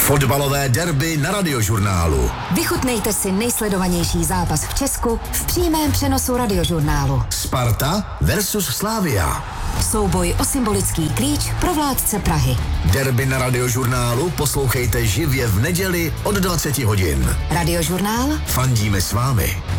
Fotbalové derby na Radiožurnálu. Vychutnejte si nejsledovanější zápas v Česku v přímém přenosu Radiožurnálu. Sparta versus Slavia. Souboj o symbolický klíč pro vládce Prahy. Derby na Radiožurnálu poslouchejte živě v neděli od 20 hodin. Radiožurnál. Fandíme s vámi.